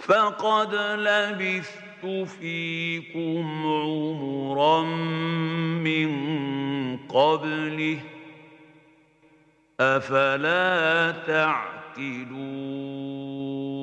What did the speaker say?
فقد لبثت فيكم عمرا من قبله أفلا تعقلون